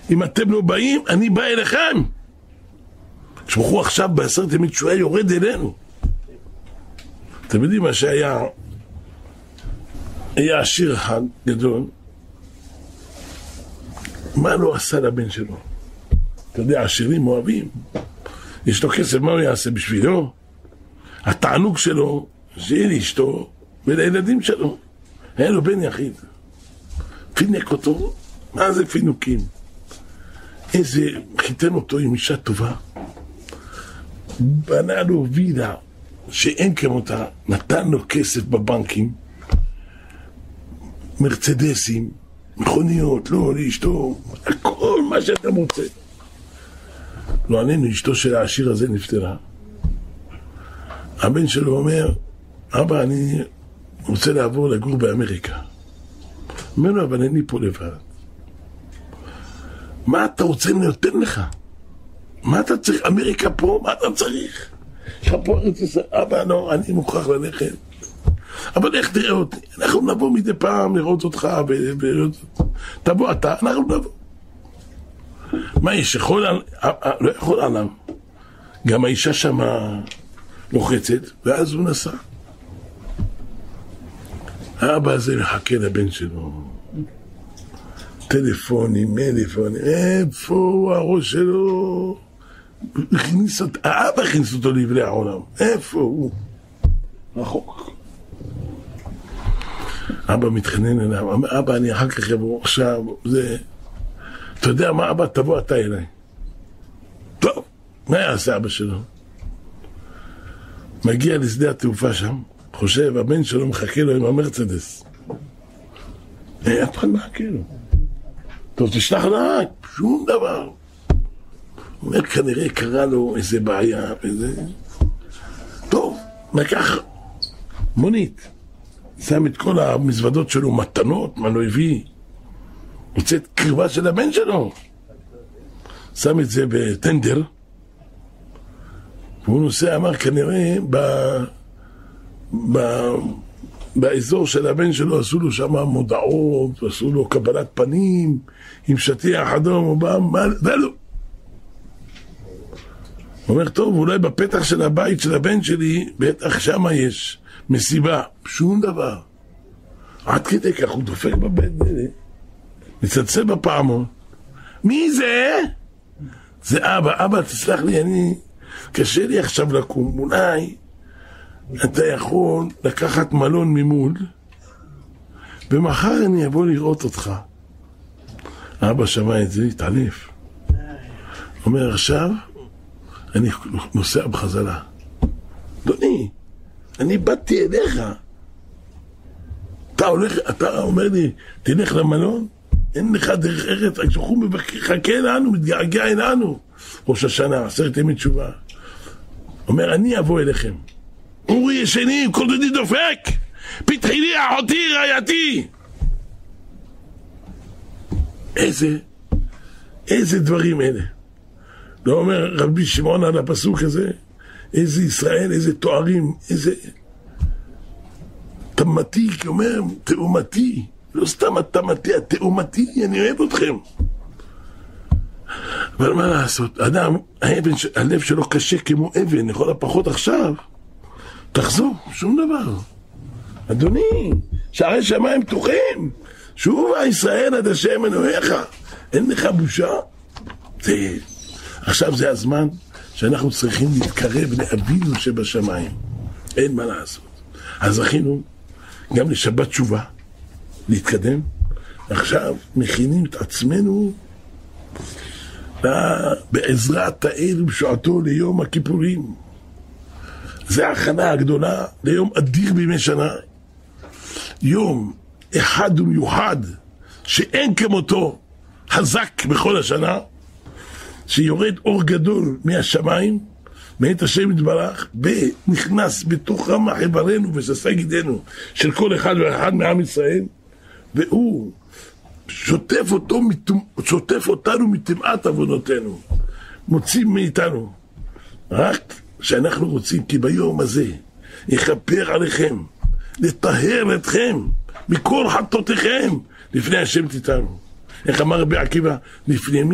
אם אתם לא באים, אני בא אליכם. שמחו עכשיו בעשרת ימי תשועה יורד אלינו. אתם יודעים מה שהיה, היה השיר הגדול, מה לא עשה לבן שלו? אתה יודע, השירים אוהבים, יש לו כסף, מה הוא יעשה בשבילו? התענוג שלו, שיהיה לאשתו ולילדים שלו. היה לו בן יחיד, פינק אותו, מה זה פינוקים? איזה, חיתן אותו עם אישה טובה, בנה לו וילה שאין כמותה, נתן לו כסף בבנקים, מרצדסים, מכוניות, לא, לאשתו, הכל מה שאתם רוצים. לא עלינו, אשתו של העשיר הזה נפטרה. הבן שלו אומר, אבא, אני רוצה לעבור לגור באמריקה. אומר לו, אבל אני פה לבד. מה אתה רוצה אני נותן לך? מה אתה צריך? אמריקה פה? מה אתה צריך? יש לך פה ארץ ישראל? אבא, לא, אני מוכרח ללכת. אבל איך תראה אותי? אנחנו נבוא מדי פעם לראות אותך תבוא אתה, אנחנו נבוא. מה יש? לא יכול עליו. גם האישה שם לוחצת, ואז הוא נסע. האבא הזה מחכה לבן שלו. טלפונים, איפה הראש שלו? האבא הכניס אותו לבלי העולם. איפה הוא? רחוק. אבא מתחנן אליו, אומר, אבא, אני אחר כך אבוא עכשיו, זה... אתה יודע מה, אבא, תבוא אתה אליי. טוב, מה יעשה אבא שלו? מגיע לשדה התעופה שם, חושב, הבן שלו מחכה לו עם המרצדס. אף אחד מחכה לו. טוב, תשלח נהג, שום דבר. הוא אומר, כנראה קרה לו איזה בעיה, וזה... טוב, לקח מונית. שם את כל המזוודות שלו, מתנות, מה לא הביא. יוצאת קרבה של הבן שלו. שם את זה בטנדר. והוא נוסע, אמר, כנראה באזור של הבן שלו עשו לו שם מודעות, עשו לו קבלת פנים, עם שטיח אדום, הוא בא, ולא. הוא אומר, טוב, אולי בפתח של הבית של הבן שלי, בטח שם יש מסיבה, שום דבר. עד כדי כך הוא דופק בבית דלת, מצלצל בפעמון. מי זה? זה אבא, אבא, תסלח לי, קשה לי עכשיו לקום, אולי אתה יכול לקחת מלון ממול, ומחר אני אבוא לראות אותך. אבא שמע את זה, התעלף. אומר, עכשיו אני נוסע בחזרה. אדוני, אני באתי אליך. אתה אומר לי, תלך למלון? אין לך דרך ארץ, הוא מחכה לנו, מתגעגע אלינו. ראש השנה, 10 ימי תשובה. אומר, אני אבוא אליכם. אורי ישנים, כל דודי דופק, פתחי לי אחותי רעייתי. איזה דברים אלה. לא אומר רבי שמעון על הפסוק הזה, איזה ישראל, איזה תוארים, איזה תמתי, כי אומר, תאומתי, לא סתם התמתי, התאומתי, אני אוהב אתכם. אבל מה לעשות, אדם, הלב שלו קשה כמו אבן, לכל הפחות עכשיו, תחזור, שום דבר. אדוני, שערי שמיים פתוחים, שובה ישראל עד השם אלוהיך, אין לך בושה? עכשיו זה הזמן שאנחנו צריכים להתקרב לאבינו שבשמיים. אין מה לעשות. אז זכינו גם לשבת תשובה, להתקדם. עכשיו מכינים את עצמנו בעזרת האל ובשועתו ליום הכיפורים. זה ההכנה הגדולה ליום אדיר בימי שנה. יום אחד ומיוחד שאין כמותו, חזק בכל השנה, שיורד אור גדול מהשמיים, מאת השם יתברך, ונכנס בתוך רמ"ח איברינו ושס"ה גידינו של כל אחד ואחד מעם ישראל, והוא שוטף אותנו מטמאת עוונותינו, מוציא מאיתנו. רק שאנחנו רוצים, כי ביום הזה יכפר עליכם, לטהר אתכם מכל חטאותיכם, לפני השם תיתנו. איך אמר רבי עקיבא? לפני